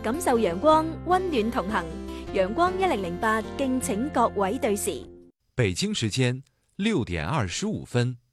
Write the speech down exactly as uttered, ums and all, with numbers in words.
感受陽光，溫暖同行。陽光一零零八，敬請各位對時。 北京時間六點二十五分。